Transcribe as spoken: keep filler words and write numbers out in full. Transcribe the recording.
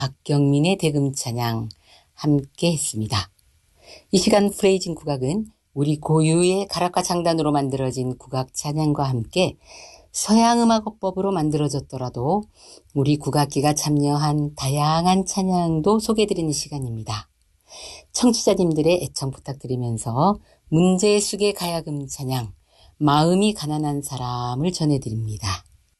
박경민의 대금 찬양 함께 했습니다. 이 시간 프레이징 국악은 우리 고유의 가락과 장단으로 만들어진 국악 찬양과 함께 서양음악법으로 만들어졌더라도 우리 국악기가 참여한 다양한 찬양도 소개해드리는 시간입니다. 청취자님들의 애청 부탁드리면서 문제숙의 가야금 찬양 마음이 가난한 사람을 전해드립니다.